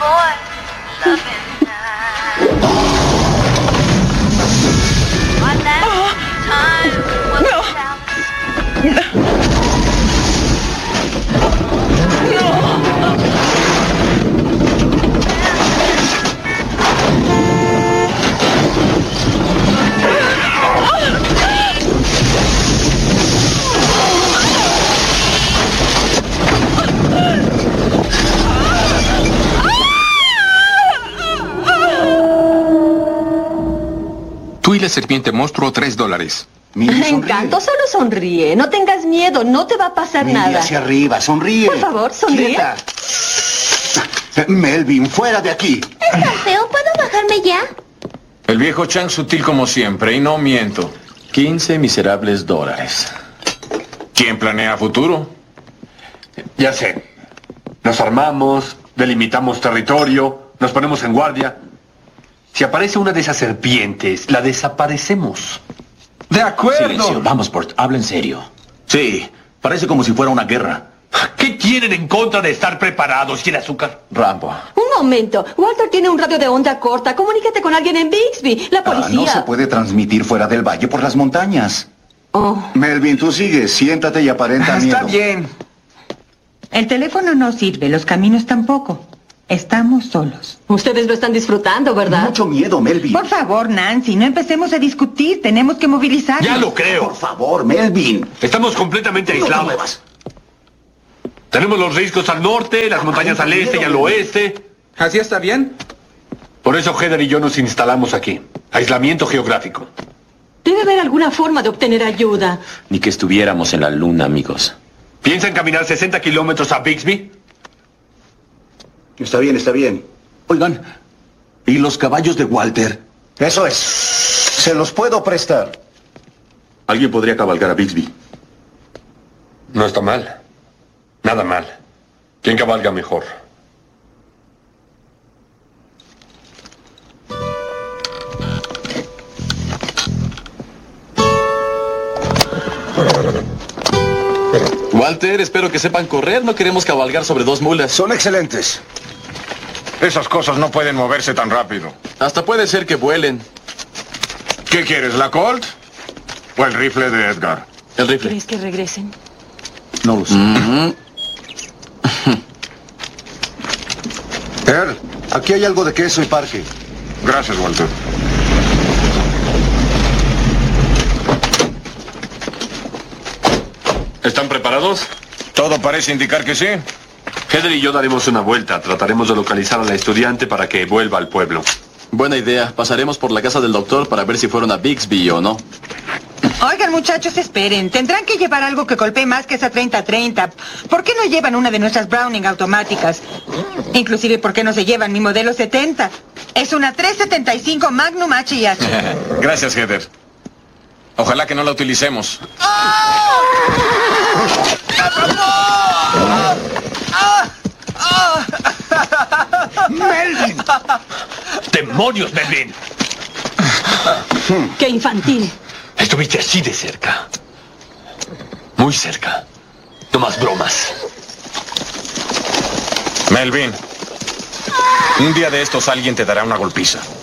Tú y la serpiente monstruo, $3. Encanto, solo sonríe. No tengas miedo, no te va a pasar Mira nada. hacia arriba, sonríe. Por favor, sonríe. Quieta. Melvin, fuera de aquí. ¿Es tan feo? ¿Puedo bajarme ya? El viejo Chang sutil como siempre, y no miento. 15 miserables dólares. ¿Quién planea futuro? Ya sé. Nos armamos, delimitamos territorio, nos ponemos en guardia. Si aparece una de esas serpientes, la desaparecemos. ¡De acuerdo! Silencio, vamos, Burt, habla en serio. Sí, parece como si fuera una guerra. ¿Qué tienen en contra de estar preparados? ¿Quiere azúcar? Rambo. Un momento. Walter tiene un radio de onda corta. Comunícate con alguien en Bixby. La policía. No se puede transmitir fuera del valle por las montañas. Oh. Melvin, tú sigue, siéntate y aparenta miedo. Está bien. El teléfono no sirve, los caminos tampoco. Estamos solos. Ustedes lo están disfrutando, ¿verdad? Mucho miedo, Melvin. Por favor, Nancy, no empecemos a discutir. Tenemos que movilizarnos. Ya lo creo. Por favor, Melvin. Estamos completamente No te aislados. muevas. Tenemos los riscos al norte, las montañas al este y al oeste. ¿Así está bien? Por eso Heather y yo nos instalamos aquí. Aislamiento geográfico. Debe haber alguna forma de obtener ayuda. Ni que estuviéramos en la luna, amigos. ¿Piensan caminar 60 kilómetros a Bixby? Está bien, está bien. Oigan, ¿y los caballos de Walter? Eso es. Se los puedo prestar. Alguien podría cabalgar a Bixby. No está mal. Nada mal. ¿Quién cabalga mejor? Walter, espero que sepan correr. No queremos cabalgar sobre dos mulas. Son excelentes. Esas cosas no pueden moverse tan rápido. Hasta puede ser que vuelen. ¿Qué quieres, la Colt? ¿O el rifle de Edgar? El rifle. ¿Crees que regresen? No lo sé. Earl, aquí hay algo de queso y parque. Gracias, Walter. ¿Están preparados? Todo parece indicar que sí. Heather y yo daremos una vuelta. Trataremos de localizar a la estudiante para que vuelva al pueblo. Buena idea. Pasaremos por la casa del doctor para ver si fueron a Bixby o no. Oigan, muchachos, esperen. Tendrán que llevar algo que golpee más que esa 30-30. ¿Por qué no llevan una de nuestras Browning automáticas? Inclusive, ¿por qué no se llevan mi modelo 70? Es una 375 Magnum H&H. Gracias, Heather. Ojalá que no la utilicemos. ¡Melvin! ¡Demonios, Melvin! ¡Qué infantil! Estuviste así de cerca. Muy cerca. No más bromas. Melvin, un día de estos alguien te dará una golpiza.